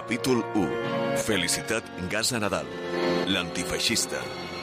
Capítol 1. Felicitat Gasa Nadal, l'antifeixista.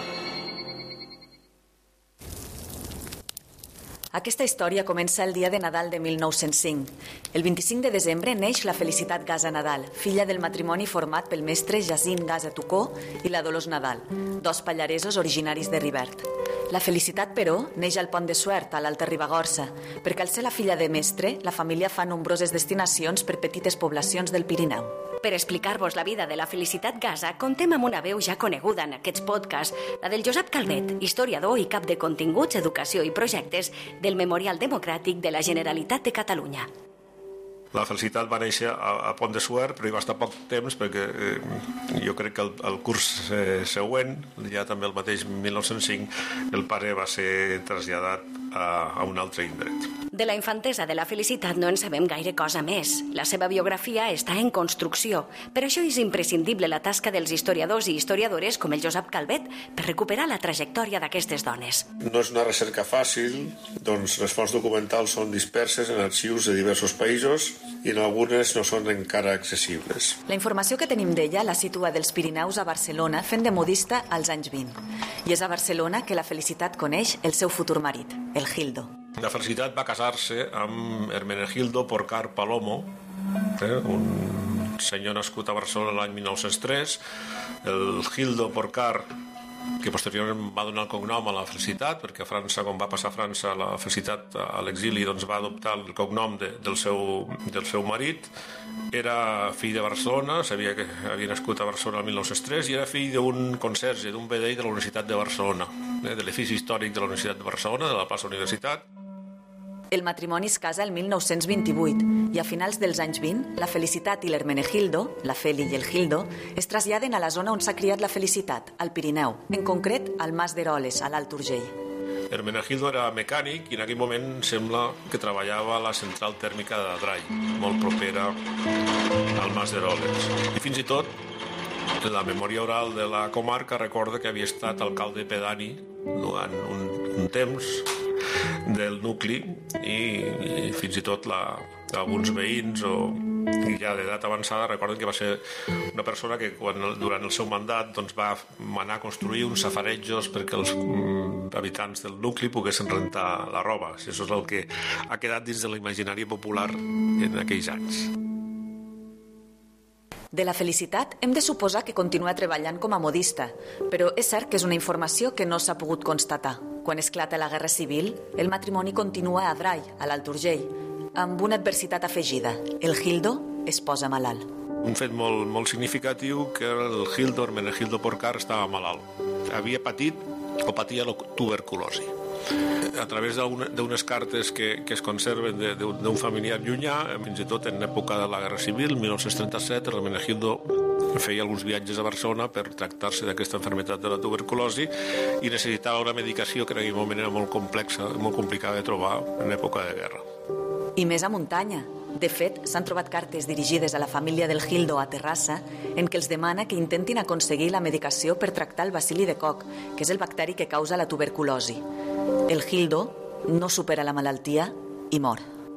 Aquesta història comença el dia de Nadal de 1905. El 25 de desembre neix la Felicitat Gasa Nadal, filla del matrimoni format pel mestre Jacint Gasa Tucó i la Dolors Nadal, dos pallaresos originaris de Rivert. La Felicitat, però, neix al Pont de Suert, a l'Alta Ribagorça, perquè al ser la filla de mestre, la família fa nombroses destinacions per petites poblacions del Pirineu. Per explicar-vos la vida de la Felicitat Gasa, contem amb una veu ja coneguda en aquests podcasts, la del Josep Calvet, historiador i cap de continguts, educació i projectes del Memorial Democràtic de la Generalitat de Catalunya. La Felicitat va néixer a Pont de Suert, però hi va estar poc temps perquè jo crec que el curs següent, ja també el mateix 1905, el pare va ser traslladat a un altre indret. De la infantesa de la Felicitat no en sabem gaire cosa més. La seva biografia està en construcció. Per això és imprescindible la tasca dels historiadors i historiadores com el Josep Calvet per recuperar la trajectòria d'aquestes dones. No és una recerca fàcil, doncs les fonts documentals són disperses en arxius de diversos països i en algunes no són encara accessibles. La informació que tenim d'ella la situa dels Pirineus a Barcelona fent de modista als anys 20. I és a Barcelona que la Felicitat coneix el seu futur marit, el Gildo. La Felicitat va casar-se amb Hermenegildo Porcar Palomo, un senyor nascut a Barcelona l'any 1903. El Gildo Porcar, que posteriorment va donar el cognom a la Felicitat, perquè a França, quan va passar a França la Felicitat a l'exili, doncs va adoptar el cognom del seu marit. Era fill de Barcelona, sabia que havia nascut a Barcelona el 1903 i era fill d'un conserge, d'un vedell de la Universitat de Barcelona, de l'edifici històric de la Universitat de Barcelona, de la plaça Universitat. El matrimoni es casa el 1928 i a finals dels anys 20, la Felicitat i l'Hermenegildo, la Feli i el Gildo, es traslladen a la zona on s'ha criat la Felicitat, al Pirineu, en concret al Mas d'Eroles, a l'Alt Urgell. Hermenegildo era mecànic i en aquell moment sembla que treballava a la central tèrmica d'Adrai, molt propera al Mas d'Eroles. I fins i tot, en la memòria oral de la comarca recorda que havia estat alcalde pedani durant un temps del nucli i fins i tot alguns veïns ja d'edat avançada recorden que va ser una persona que durant el seu mandat doncs, va manar a construir uns safarejos perquè els habitants del nucli poguessin rentar la roba. Això és el que ha quedat dins de l'imaginari popular en aquells anys. De la Felicitat hem de suposar que continua treballant com a modista, però és cert que és una informació que no s'ha pogut constatar. Quan esclata la Guerra Civil, el matrimoni continua a Adrai, a l'Alt Urgell, amb una adversitat afegida. El Gildo es posa malalt. Un fet molt significatiu que el Gildo, Hermenegildo Porcar, estava malalt. Havia patit o patia la tuberculosi. A través d'unes cartes que es conserven d'un familiar llunyà, fins i tot en època de la Guerra Civil, 1937, Hermenegildo feia alguns viatges a Barcelona per tractar-se d'aquesta malaltia de la tuberculosi i necessitava una medicació que en aquell moment era molt complexa, molt complicada de trobar en època de guerra. I més a muntanya. De fet, s'han trobat cartes dirigides a la família del Gildo a Terrassa en què els demana que intentin aconseguir la medicació per tractar el bacil·li de Koch, que és el bacteri que causa la tuberculosi. El Gildo no supera la malaltia i mor.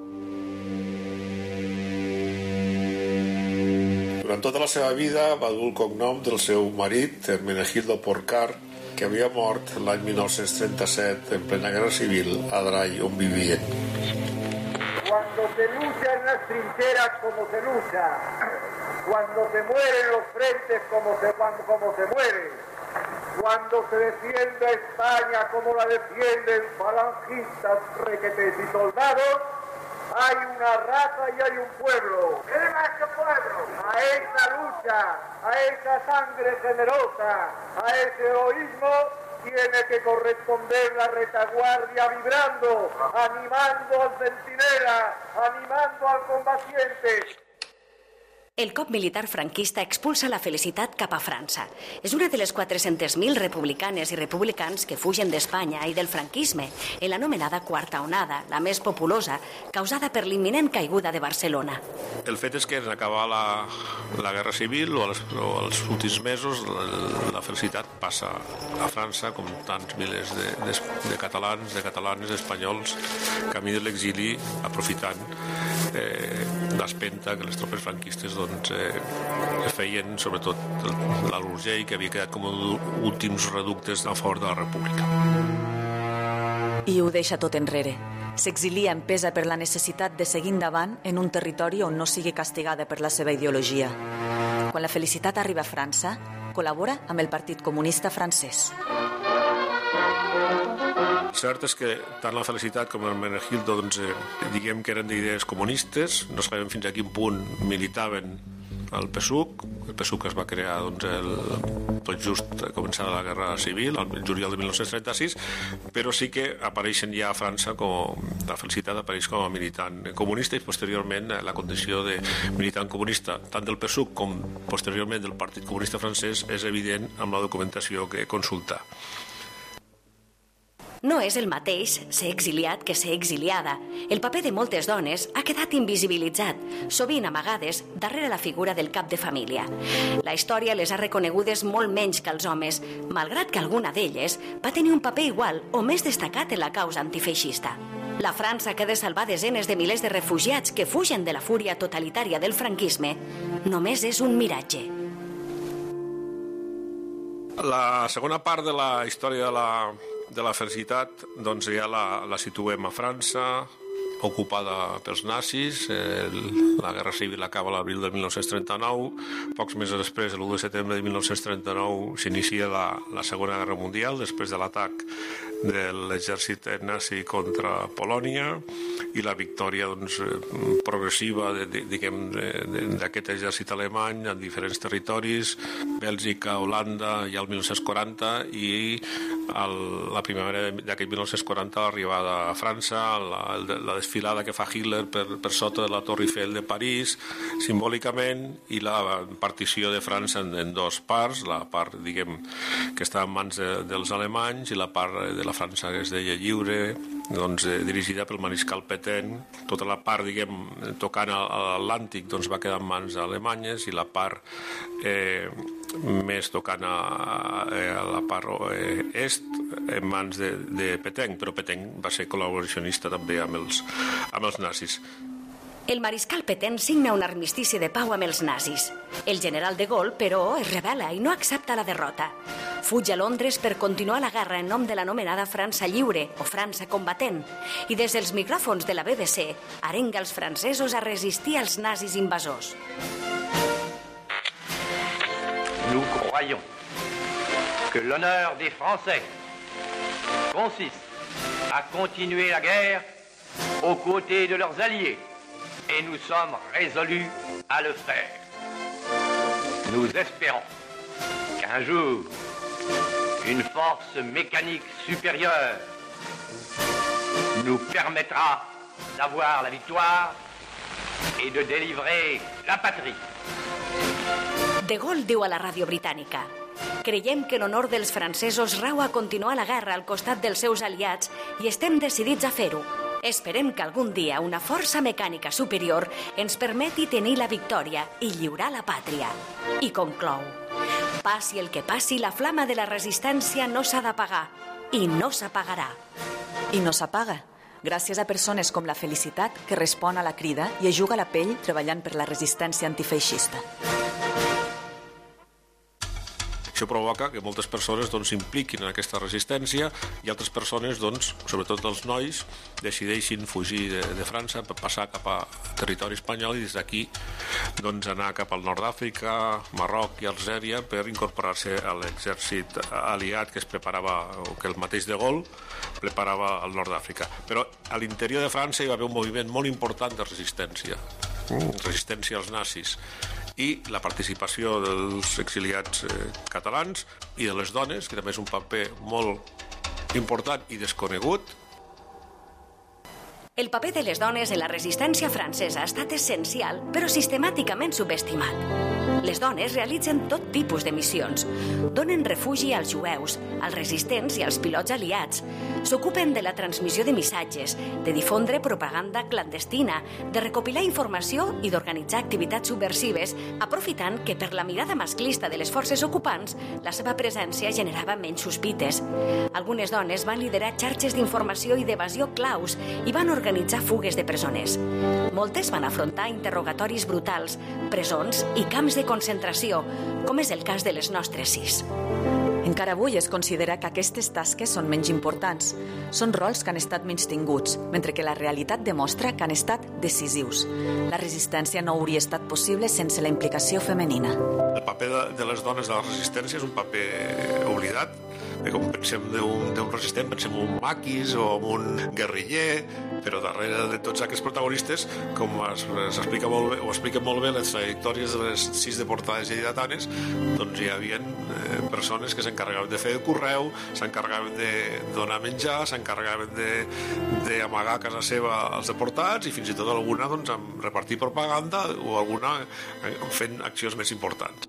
Durant tota la seva vida va dur el cognom del seu marit, Hermenegildo Porcar, que havia mort l'any 1937 en plena Guerra Civil a Adrai, on vivien. Cuando se lucha en las trincheras como se lucha, cuando se muere en los frentes como se muere, cuando se defiende España como la defienden falangistas, requetes y soldados, hay una raza y hay un pueblo. ¿Qué más que pueblo? A esa lucha, a esa sangre generosa, a ese heroísmo tiene que corresponder la retaguardia vibrando, animando al centinela, animando al combatiente. El cop militar franquista expulsa la Felicitat cap a França. És una de les 400.000 republicanes i republicans que fugen d'Espanya i del franquisme, en l'anomenada Quarta Onada, la més populosa, causada per l'imminent caiguda de Barcelona. El fet és que en acabar la Guerra Civil o els últims mesos la Felicitat passa a França com tants milers de catalans, de catalanes, espanyols, camí de l'exili, aprofitant d'espenta que les tropes franquistes feien, sobretot l'Alt Urgell, que havia quedat com últims reductes a favor de la República. I ho deixa tot enrere. S'exilia empesa per la necessitat de seguir endavant en un territori on no sigui castigada per la seva ideologia. Quan la Felicitat arriba a França, col·labora amb el Partit Comunista francès. Cert és que tant la Felicitat com el Menegildo diguem que eren d'idees comunistes, no sabem fins a quin punt militaven el PSUC. El PSUC es va crear tot just començada la Guerra Civil, el juliol de 1936, però sí que apareixen ja a França, la Felicitat apareix com a militant comunista i posteriorment la condició de militant comunista tant del PSUC com posteriorment del Partit Comunista francès és evident amb la documentació que consulta. No és el mateix ser exiliat que ser exiliada. El paper de moltes dones ha quedat invisibilitzat, sovint amagades darrere la figura del cap de família. La història les ha reconegudes molt menys que els homes, malgrat que alguna d'elles va tenir un paper igual o més destacat en la causa antifeixista. La França que ha de salvar desenes de milers de refugiats que fugen de la fúria totalitària del franquisme només és un miratge. La segona part de la història de la Felicitat ja la situem a França, ocupada pels nazis. La Guerra Civil acaba a l'abril de 1939. Pocs mesos després, l'1 de setembre de 1939, s'inicia la Segona Guerra Mundial, després de l'atac de l'exèrcit nazi contra Polònia i la victòria progressiva d'aquest exèrcit alemany en diferents territoris, Bèlgica, Holanda, ja el 1940, i la primavera d'aquest 1940 l'arribada a França, la desfilada que fa Hitler per sota de la Torre Eiffel de París, simbòlicament, i la partició de França en dos parts, la part, que està en mans dels alemanys i la part de la França que es deia lliure, dirigida pel mariscal Pétain. Tota la part, tocant a l'Atlàntic, va quedar en mans alemanyes, i la part més tocant a la part est en mans de Pétain, però Pétain va ser col·laboracionista també amb els nazis. El mariscal Pétain signa un armistici de pau amb els nazis. El general de Gaulle, però, es rebel·la i no accepta la derrota. Fuig a Londres per continuar la guerra en nom de l'anomenada França lliure o França combatent, i des dels micròfons de la BBC arenga els francesos a resistir als nazis invasors. Nous croyons que l'honneur des Français consiste à continuer la guerre aux côtés de leurs alliés, et nous sommes résolus à le faire. Nous espérons qu'un jour, une force mécanique supérieure nous permettra d'avoir la victoire et de délivrer la patrie. De Gaulle diu a la ràdio britànica: creiem que l'honor dels francesos rau a continuar la guerra al costat dels seus aliats i estem decidits a fer-ho. Esperem que algun dia una força mecànica superior ens permeti tenir la victòria i lliurar la pàtria. I conclou: passi el que passi, la flama de la resistència no s'ha d'apagar i no s'apagarà. I no s'apaga, gràcies a persones com la Felicitat, que respon a la crida i es juga la pell treballant per la resistència antifeixista. Això provoca que moltes persones s'impliquin en aquesta resistència i altres persones, sobretot els nois, decideixin fugir de França per passar cap a territori espanyol i des d'aquí anar cap al nord d'Àfrica, Marroc i Algèria per incorporar-se a l'exèrcit aliat que es preparava, o que el mateix de Gaulle preparava al nord d'Àfrica. Però a l'interior de França hi va haver un moviment molt important de resistència als nazis, i la participació dels exiliats catalans i de les dones, que també és un paper molt important i desconegut. El paper de les dones en la resistència francesa ha estat essencial, però sistemàticament subestimat. Les dones realitzen tot tipus de missions. Donen refugi als jueus, als resistents i als pilots aliats. S'ocupen de la transmissió de missatges, de difondre propaganda clandestina, de recopilar informació i d'organitzar activitats subversives, aprofitant que per la mirada masclista de les forces ocupants la seva presència generava menys sospites. Algunes dones van liderar xarxes d'informació i d'evasió claus i van organitzar fugues de presoners. Moltes van afrontar interrogatoris brutals, presons i camps de concentració, com és el cas de les nostres 6. Encara avui es considera que aquestes tasques són menys importants. Són rols que han estat menystinguts, mentre que la realitat demostra que han estat decisius. La resistència no hauria estat possible sense la implicació femenina. El paper de les dones de la resistència és un paper oblidat. Com pensem d'un resistent, pensem en un maquis o en un guerriller, però darrere de tots aquests protagonistes, com s'explica molt bé, o expliquen molt bé les trajectòries de les 6 deportades lleidatanes, doncs hi havia persones que s'encarregaven de fer el correu, s'encarregaven de donar menjar, s'encarregaven d'amagar a casa seva els deportats i fins i tot alguna amb repartir propaganda o alguna fent accions més importants.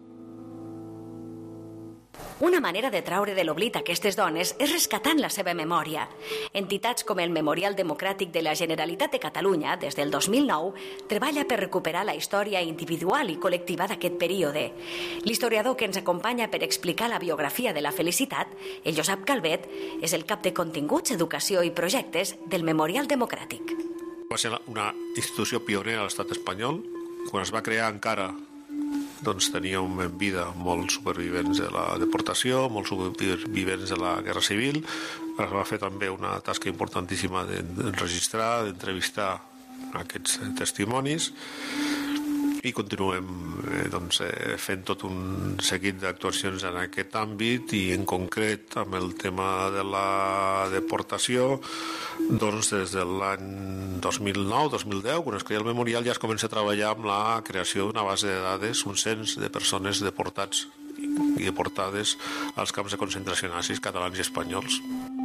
Una manera de traure de l'oblit aquestes dones és rescatant la seva memòria. Entitats com el Memorial Democràtic de la Generalitat de Catalunya, des del 2009, treballa per recuperar la història individual i col·lectiva d'aquest període. L'historiador que ens acompanya per explicar la biografia de la Felicitat, el Josep Calvet, és el cap de Continguts, Educació i Projectes del Memorial Democràtic. Va ser una institució pionera a l'estat espanyol. Quan es va crear encara teníem en vida molts supervivents de la deportació, molts supervivents de la Guerra Civil. Es va fer també una tasca importantíssima d'enregistrar, d'entrevistar aquests testimonis i continuem fent tot un seguit d'actuacions en aquest àmbit i en concret amb el tema de la deportació des de l'any 2009-2010, quan es crea el memorial, ja es comença a treballar amb la creació d'una base de dades, un cens de persones deportats i deportades als camps de concentració nazis catalans i espanyols.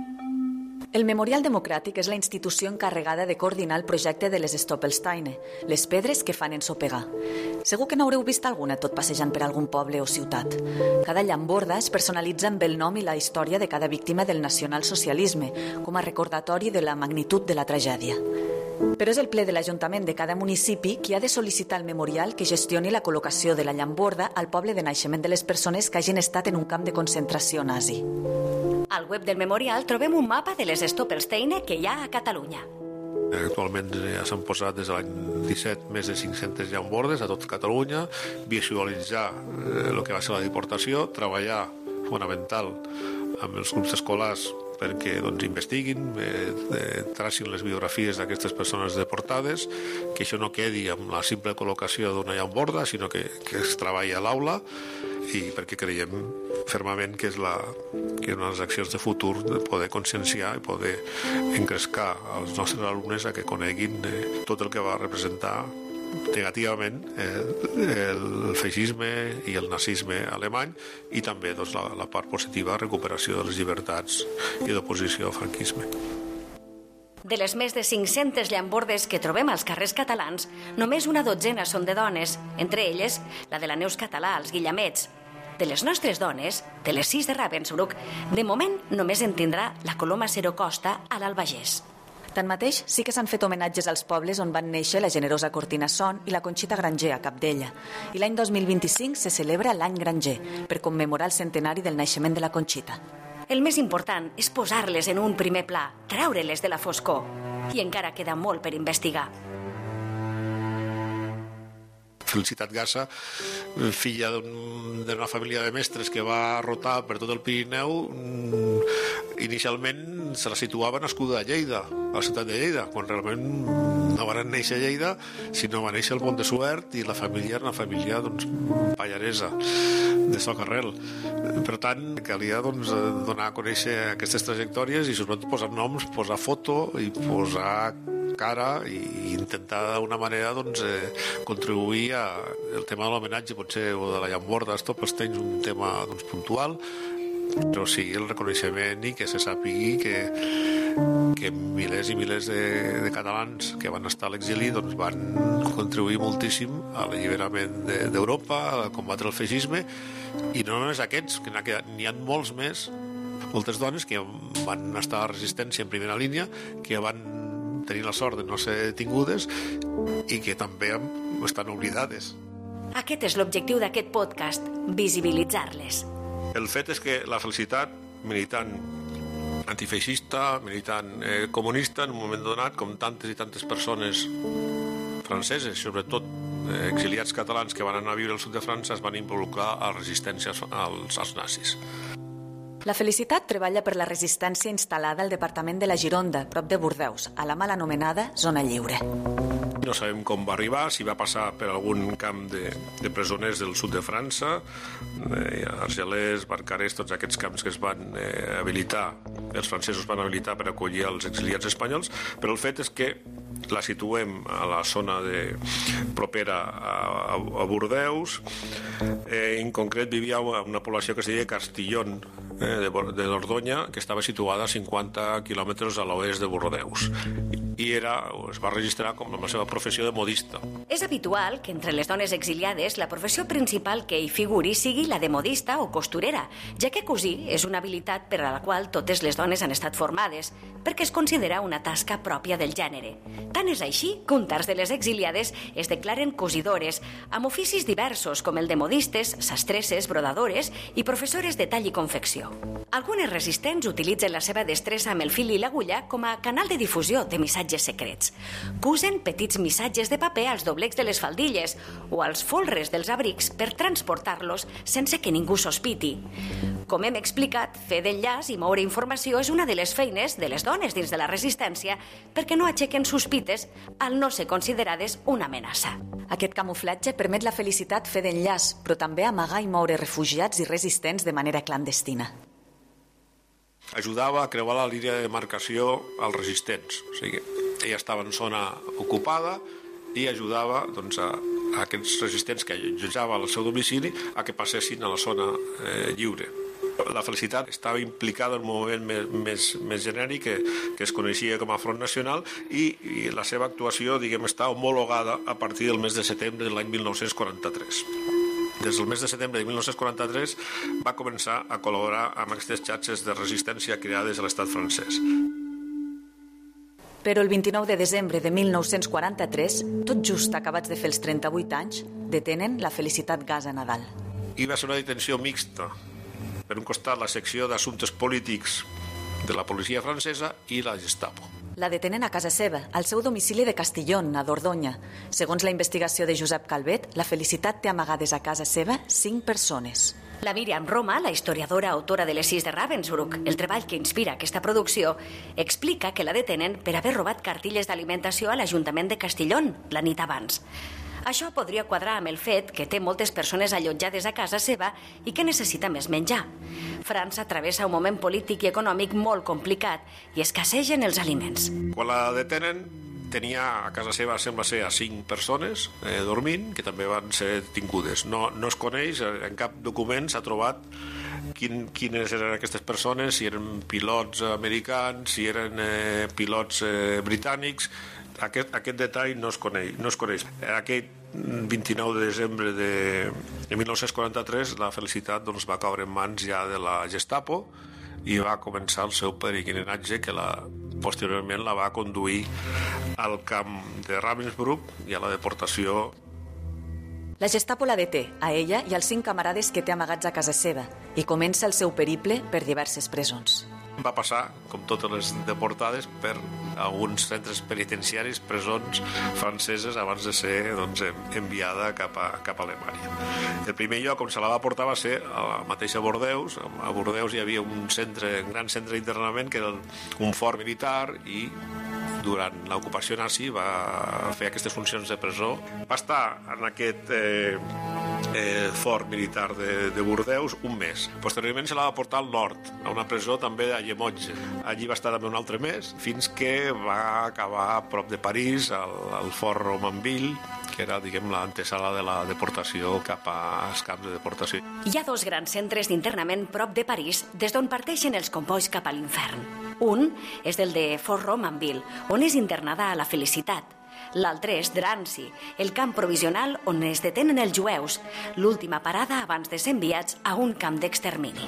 El Memorial Democràtic és la institució encarregada de coordinar el projecte de les Stoppelsteine, les pedres que fan ensopegar. Segur que n'haureu vist alguna tot passejant per algun poble o ciutat. Cada llamborda es personalitza amb el nom i la història de cada víctima del nacionalsocialisme, com a recordatori de la magnitud de la tragèdia. Però és el ple de l'Ajuntament de cada municipi qui ha de sol·licitar al memorial que gestioni la col·locació de la llamborda al poble de naixement de les persones que hagin estat en un camp de concentració nazi. Al web del memorial trobem un mapa de les Stoppelsteine que hi ha a Catalunya. Actualment ja s'han posat des de l'any 17 més de 500 llambordes a tot Catalunya, visualitzar el que va ser la deportació, treballar fonamental amb els grups escolars perquè investiguin, tracin les biografies d'aquestes persones deportades, que això no quedi amb la simple col·locació d'una llamborda, sinó que es treballi a l'aula, i perquè creiem fermament que és una de les accions de futur de poder conscienciar i poder engrescar als nostres alumnes a que coneguin tot el que va representar negativament el feixisme i el nazisme alemany i també la part positiva, recuperació de les llibertats i d'oposició al franquisme. De les més de 500 llambordes que trobem als carrers catalans, només una dotzena són de dones, entre elles la de la Neus Català als Guillamets. De les nostres dones, de les 6 de Ravensbrück, de moment només en tindrà la Coloma Cero Costa a l'Albagés. Tanmateix, sí que s'han fet homenatges als pobles on van néixer la generosa Cortina Son i la Conxita Granger a Capdella. I l'any 2025 se celebra l'any Granger, per commemorar el centenari del naixement de la Conxita. El més important és posar-les en un primer pla, treure-les de la foscor. I encara queda molt per investigar. Felicitat Gassa, filla d'una família de mestres que va rotar per tot el Pirineu, inicialment se la situava nascuda a Lleida, a la ciutat de Lleida, quan realment no van néixer a Lleida, sinó va néixer al Pont de Suert i la família era una família pallaresa, de Socarrel. Per tant, calia donar a conèixer aquestes trajectòries i sobretot posar noms, posar foto i posar cara i intentar d'una manera contribuir al tema de l'homenatge, potser, o de la llamborda, Stoppelsteine, un tema puntual, no sigui el reconeixement i que se sàpigui que milers i milers de catalans que van estar a l'exili doncs van contribuir moltíssim a l'alliberament d'Europa, a combatre el feixisme, i no només aquests, que n'hi ha molts més, moltes dones que van estar a la resistència en primera línia, que van tenir la sort de no ser detingudes i que també estan oblidades. Aquest és l'objectiu d'aquest podcast, visibilitzar-les. El fet és que la Felicitat, militant antifeixista, militant comunista, en un moment donat, com tantes i tantes persones franceses, sobretot exiliats catalans que van anar a viure al sud de França, es van involucrar a la resistència als nazis. La Felicitat treballa per la resistència instal·lada al departament de la Gironda, prop de Bordeus, a la mal anomenada Zona Lliure. No sabem com va arribar, si va passar per algun camp de presoners del sud de França, Argelès, Barcarès, tots aquests camps que es van habilitar, els francesos van habilitar per acollir els exiliats espanyols, però el fet és que la situem a la zona propera a Bordeus. En concret vivia una població que es deia Castillón de Dordonya, que estava situada a 50 quilòmetres a l'oest de Bordeus, i es va registrar com la seva professió de modista. És habitual que entre les dones exiliades la professió principal que hi figuri sigui la de modista o costurera, ja que cosir és una habilitat per a la qual totes les dones han estat formades, perquè es considera una tasca pròpia del gènere. Tant és així que un terç de les exiliades es declaren cosidores, amb oficis diversos com el de modistes, sastresses, brodadores i professores de tall i confecció. Algunes resistents utilitzen la seva destressa amb el fil i l'agulla com a canal de difusió de missatges secrets. Cusen petits missatges de paper als doblecs de les faldilles o als folres dels abrics per transportar-los sense que ningú sospiti. Com hem explicat, fer d'enllaç i moure informació és una de les feines de les dones dins de la resistència perquè no aixequen sospites al no ser considerades una amenaça. Aquest camuflatge permet la Felicitat fer d'enllaç, però també amagar i moure refugiats i resistents de manera clandestina. Ajudava a creuar la línia de demarcació als resistents. O sigui, ella estava en zona ocupada i ajudava a aquests resistents que allotjava al seu domicili a que passessin a la zona lliure. La Felicitat estava implicada en un moviment més genèric que es coneixia com a Front Nacional i la seva actuació, està homologada a partir del mes de setembre de l'any 1943. Des del mes de setembre de 1943 va començar a col·laborar amb aquestes xarxes de resistència creades a l'estat francès. Però el 29 de desembre de 1943, tot just acabats de fer els 38 anys, detenen la Felicitat Gaza Nadal. I va ser una detenció mixta. Per un costat, la secció d'assumptes polítics de la policia francesa i la Gestapo. La detenen a casa seva, al seu domicili de Castillón, a Dordonya. Segons la investigació de Josep Calvet, la Felicitat té amagades a casa seva 5 persones. La Míriam Roma, la historiadora autora de les 6 de Ravensbrück, el treball que inspira aquesta producció, explica que la detenen per haver robat cartilles d'alimentació a l'Ajuntament de Castillón la nit abans. Això podria quadrar amb el fet que té moltes persones allotjades a casa seva i que necessita més menjar. França travessa un moment polític i econòmic molt complicat i escassegen els aliments. Quan la detenen, tenia a casa seva, sembla ser, a 5 persones dormint, que també van ser detingudes. No es coneix, en cap document s'ha trobat quines eren aquestes persones, si eren pilots americans, si eren pilots britànics. Aquest detall no es coneix. Aquest 29 de desembre de 1943 la Felicitat va caure en mans ja de la Gestapo i va començar el seu peregrinatge que posteriorment la va conduir al camp de Ravensbrück i a la deportació. La Gestapo la deté, a ella i als 5 camarades que té amagats a casa seva, i comença el seu periple per diverses presons. Va passar, com totes les deportades, per alguns centres penitenciaris, presons franceses, abans de ser enviada cap a Alemanya. El primer lloc on se la va portar va ser a la mateixa Bordeus. A Bordeus hi havia un gran centre d'internament que era un fort militar i durant l'ocupació nazi va fer aquestes funcions de presó. Va estar en aquest fort militar de Bordeus un mes. Posteriorment se la va portar al nord, a una presó també a Llemotge. Allí va estar també un altre mes, fins que va acabar a prop de París, al fort Romanville, que era, diguem, l'antesala de la deportació cap als camps de deportació. Hi ha dos grans centres d'internament prop de París des d'on parteixen els combois cap a l'infern. Un és el de Fort Romanville, on és internada a la Felicitat. L'altre és Drancy, el camp provisional on es detenen els jueus, l'última parada abans de ser enviats a un camp d'extermini.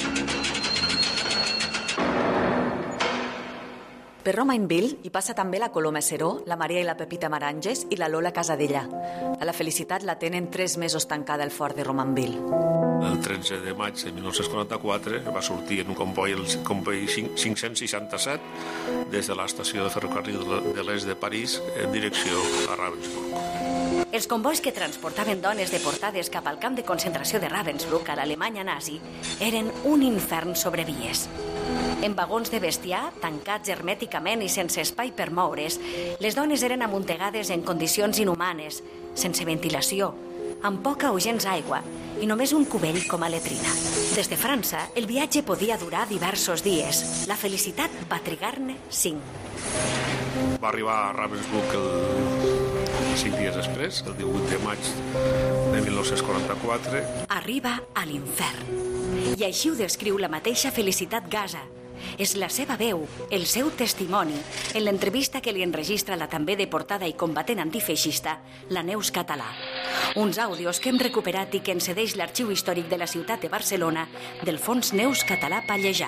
Per Romainville hi passa també la Coloma Seró, la Maria i la Pepita Maranges i la Lola Casadella. A la Felicitat la tenen 3 mesos tancada al fort de Romainville. El 13 de maig de 1944 va sortir en un comboi, el comboi 567, des de l'estació de ferrocarril de l'est de París en direcció a Ravensbrück. Els combois que transportaven dones deportades cap al camp de concentració de Ravensbrück a l'Alemanya nazi eren un infern sobre vies. En vagons de bestiar, tancats hermèticament i sense espai per moure's, les dones eren amuntegades en condicions inhumanes, sense ventilació, amb poca o gens aigua i només un cubell com a letrina. Des de França, el viatge podia durar diversos dies. La Felicitat va trigar-ne 5. Va arribar a Ravensbrück 5 dies després, el 18 de maig de 1944. Arriba a l'infern. I així ho descriu la mateixa Felicitat Gasa. És la seva veu, el seu testimoni, en l'entrevista que li enregistra la també deportada i combatent antifeixista, la Neus Català. Uns àudios que hem recuperat i que ens cedeix l'Arxiu Històric de la ciutat de Barcelona del Fons Neus Català Pallejà.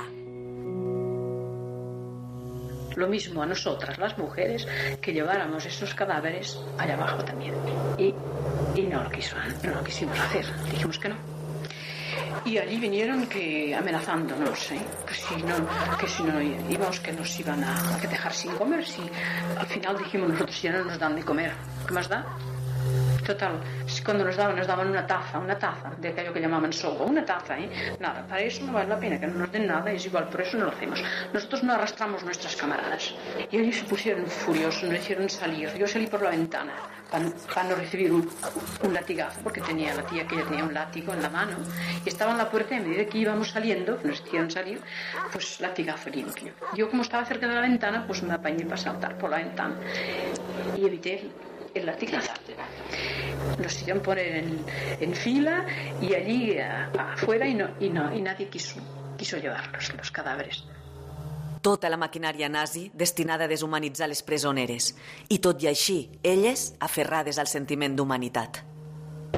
Lo mismo a nosotras, las mujeres, que lleváramos esos cadáveres allá abajo también. Y no lo quisimos hacer, dijimos que no. Y allí vinieron amenazándonos, que si no íbamos, que nos iban a dejar sin comer. Si al final dijimos nosotros, ya no nos dan de comer, ¿qué más da? Total, cuando nos daban una taza de aquello que llamaban sogo, una taza, nada, para eso no vale la pena que no nos den nada, es igual, por eso no lo hacemos. Nosotros no arrastramos nuestras camaradas. Y ellos se pusieron furiosos, nos hicieron salir. Yo salí por la ventana para no recibir un latigazo, porque tenía la tía que ella tenía un látigo en la mano, y estaba en la puerta y a medida que íbamos saliendo, que nos hicieron salir, pues latigazo limpio. Yo, como estaba cerca de la ventana, pues me apañé para saltar por la ventana y evité el latigazo. Nos hicieron poner en fila y allí afuera y nadie quiso llevarlos, los cadáveres. Tota la maquinària nazi destinada a deshumanitzar les presoneres. I tot i així, elles aferrades al sentiment d'humanitat.